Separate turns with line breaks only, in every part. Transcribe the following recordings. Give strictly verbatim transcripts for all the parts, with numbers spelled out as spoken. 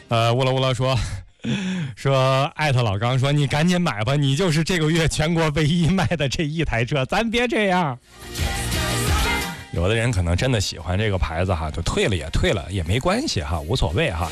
呃，乌拉乌拉说说艾特老刚说你赶紧买吧，你就是这个月全国唯一卖的这一台车，咱别这样。有的人可能真的喜欢这个牌子哈，就退了也退了也没关系哈，无所谓哈。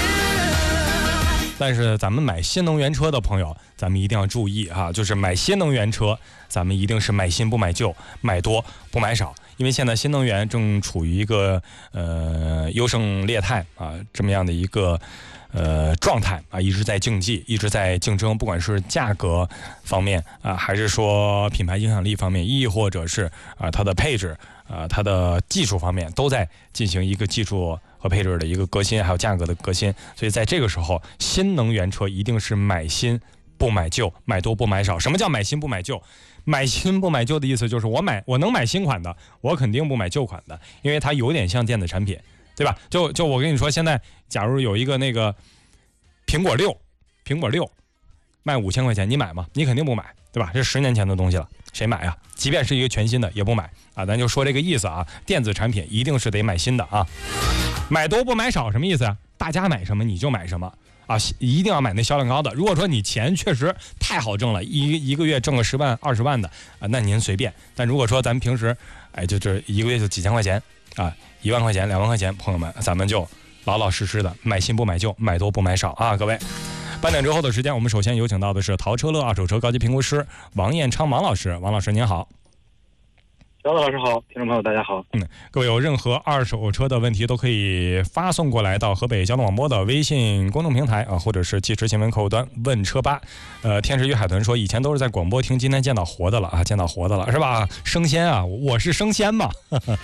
但是咱们买新能源车的朋友，咱们一定要注意哈，就是买新能源车，咱们一定是买新不买旧，买多不买少，因为现在新能源正处于一个呃优胜劣汰啊这么样的一个呃状态啊，一直在竞技，一直在竞争，不管是价格方面啊，还是说品牌影响力方面，亦或者是啊它的配置啊它的技术方面，都在进行一个技术和配置的一个革新，还有价格的革新。所以在这个时候，新能源车一定是买新不买旧，买多不买少。什么叫买新不买旧？买新不买旧的意思就是我买我能买新款的，我肯定不买旧款的，因为它有点像电子产品，对吧？就就我跟你说，现在假如有一个那个苹果六，苹果六卖五千块钱，你买吗？你肯定不买，对吧？这是十年前的东西了，谁买啊？即便是一个全新的也不买啊。咱就说这个意思啊，电子产品一定是得买新的啊。买多不买少什么意思啊？大家买什么你就买什么啊，一定要买那销量高的。如果说你钱确实太好挣了，一一个月挣个十万二十万的啊，那您随便。但如果说咱们平时哎就这一个月就几千块钱啊，一万块钱两万块钱，朋友们咱们就老老实实的买新不买旧，买多不买少啊，各位。半点之后的时间，我们首先有请到的是淘车乐二手车高级评估师王彦昌王老师。王老师您好。
小老师好，听众朋友大家好。
嗯，各位有任何二手车的问题都可以发送过来到河北交通广播的微信公众平台啊，或者是即时新闻客户端问车吧。呃，天使与海豚说以前都是在广播听，今天见到活的了啊，见到活的了是吧？生鲜啊，我是生鲜嘛。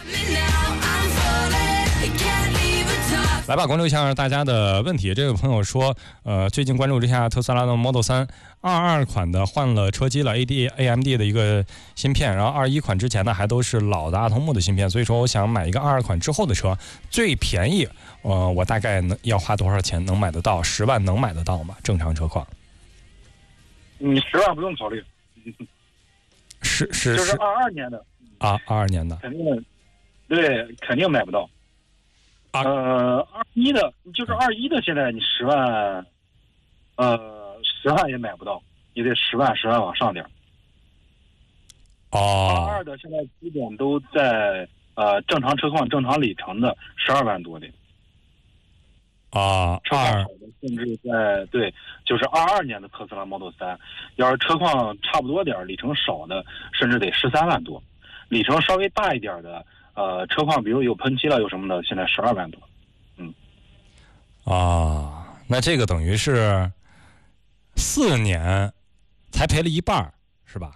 来吧，关注一下大家的问题。这位朋友说，呃，最近关注之下特斯拉的 Model 三二二款的换了车机了 A D A M D 的一个芯片，然后二一款之前呢还都是老的阿童木的芯片，所以说我想买一个二二款之后的车，最便宜，呃，我大概能要花多少钱能买得到？十万能买得到吗？正常车况？
你十万不用考虑，
是是
就是二二年的
啊，二二年的，
肯定对，肯定买不到。
啊、
呃，二一的，就是二一的，现在你十万，呃，十万也买不到，你得十万十万往上点。
哦。
二二的现在基本都在呃正常车况、正常里程的十二万多的。
啊，
车况好的甚至在对，就是二二年的特斯拉 Model 三，要是车况差不多点、里程少的，甚至得十三万多；里程稍微大一点的。呃，车况比如有喷漆了，有什么的，现在十二万多，嗯，
啊，那这个等于是四年才赔了一半，是吧？